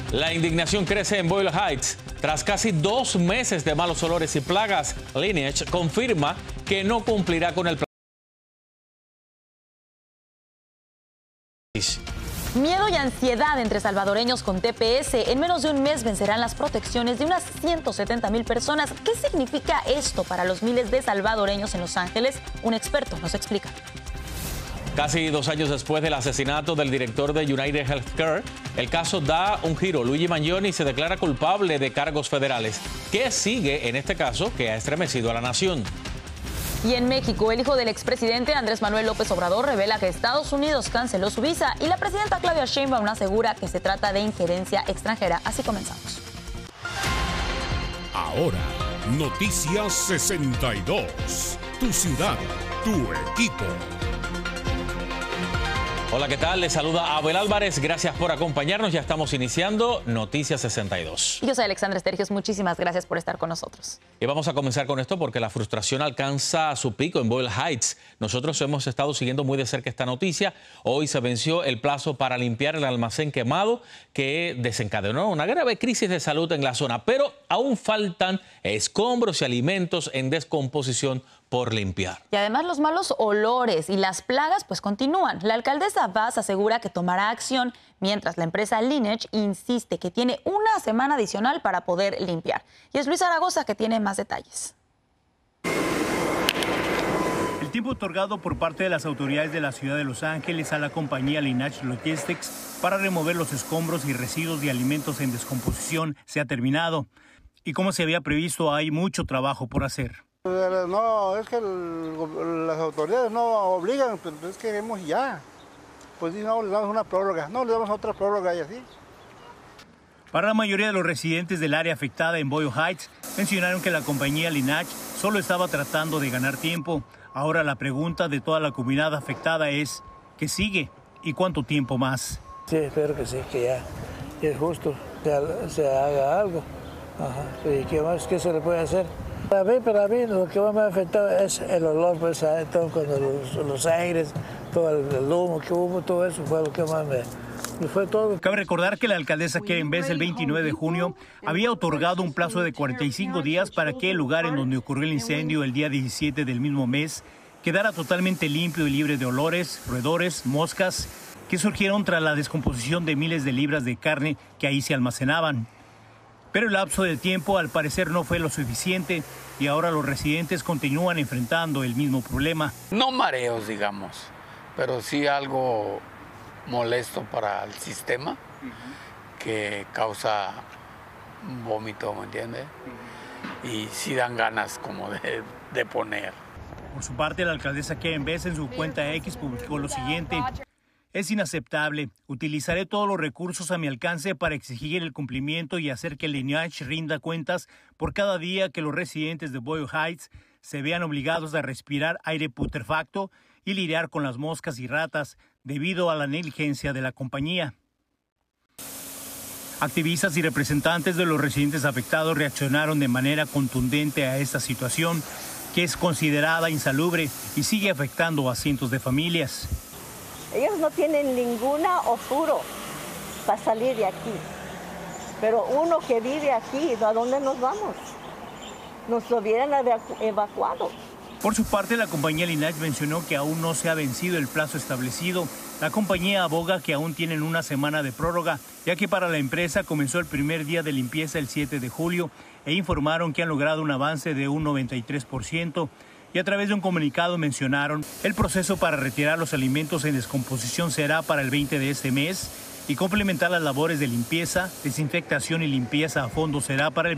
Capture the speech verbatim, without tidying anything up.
La indignación crece en Boyle Heights. Tras casi dos meses de malos olores y plagas, Lineage confirma que no cumplirá con el plan. Miedo y ansiedad entre salvadoreños con T P S. En menos de un mes vencerán las protecciones de unas ciento setenta mil personas. ¿Qué significa esto para los miles de salvadoreños en Los Ángeles? Un experto nos explica. Casi dos años después del asesinato del director de United Healthcare, el caso da un giro. Luigi Mangione se declara culpable de cargos federales. ¿Qué sigue en este caso que ha estremecido a la nación? Y en México, el hijo del expresidente Andrés Manuel López Obrador revela que Estados Unidos canceló su visa y la presidenta Claudia Sheinbaum asegura que se trata de injerencia extranjera. Así comenzamos. Ahora, Noticias sesenta y dos. Tu ciudad, tu equipo. Hola, ¿qué tal? Les saluda Abel Álvarez. Gracias por acompañarnos. Ya estamos iniciando Noticias sesenta y dos. Yo soy Alexandra Estergios. Muchísimas gracias por estar con nosotros. Y vamos a comenzar con esto porque la frustración alcanza su pico en Boyle Heights. Nosotros hemos estado siguiendo muy de cerca esta noticia. Hoy se venció el plazo para limpiar el almacén quemado que desencadenó una grave crisis de salud en la zona. Pero aún faltan escombros y alimentos en descomposición por limpiar. Y además los malos olores y las plagas pues continúan. La alcaldesa Vaz asegura que tomará acción, mientras la empresa Lineage insiste que tiene una semana adicional para poder limpiar. Y es Luis Zaragoza que tiene más detalles. El tiempo otorgado por parte de las autoridades de la ciudad de Los Ángeles a la compañía Lineage Logistics para remover los escombros y residuos de alimentos en descomposición se ha terminado. Y como se había previsto, hay mucho trabajo por hacer. No, es que el, las autoridades no obligan, pero es que queremos ya. Pues no, le damos una prórroga, no, le damos otra prórroga y así. Para la mayoría de los residentes del área afectada en Boyle Heights, mencionaron que la compañía Lineage solo estaba tratando de ganar tiempo. Ahora la pregunta de toda la comunidad afectada es, ¿qué sigue y cuánto tiempo más? Sí, espero que sí, que ya, que es justo, que se haga algo. Ajá. ¿Y qué más? ¿Qué se le puede hacer? Para mí, para mí, lo que más me ha afectado es el olor, pues, todo, cuando los, los aires, todo el, el humo que hubo, todo eso fue lo que más me, me fue todo. Cabe recordar que la alcaldesa Karen Bass el veintinueve de junio había otorgado un plazo de cuarenta y cinco días para que el lugar en donde ocurrió el incendio el día diecisiete del mismo mes quedara totalmente limpio y libre de olores, roedores, moscas, que surgieron tras la descomposición de miles de libras de carne que ahí se almacenaban. Pero el lapso de tiempo al parecer no fue lo suficiente y ahora los residentes continúan enfrentando el mismo problema. No mareos, digamos, pero sí algo molesto para el sistema que causa vómito, ¿me entiendes? Y sí dan ganas como de, de poner. Por su parte, la alcaldesa Karen Bass en su cuenta X publicó lo siguiente. Es inaceptable. Utilizaré todos los recursos a mi alcance para exigir el cumplimiento y hacer que Lineage rinda cuentas por cada día que los residentes de Boyle Heights se vean obligados a respirar aire putrefacto y lidiar con las moscas y ratas debido a la negligencia de la compañía. Activistas y representantes de los residentes afectados reaccionaron de manera contundente a esta situación, que es considerada insalubre y sigue afectando a cientos de familias. Ellos no tienen ninguna apuro para salir de aquí. Pero uno que vive aquí, ¿a dónde nos vamos? Nos hubieran evacuado. Por su parte, la compañía Lineage mencionó que aún no se ha vencido el plazo establecido. La compañía aboga que aún tienen una semana de prórroga, ya que para la empresa comenzó el primer día de limpieza el siete de julio e informaron que han logrado un avance de un noventa y tres por ciento. Y a través de un comunicado mencionaron el proceso para retirar los alimentos en descomposición será para el veinte de este mes y complementar las labores de limpieza, desinfectación y limpieza a fondo será para el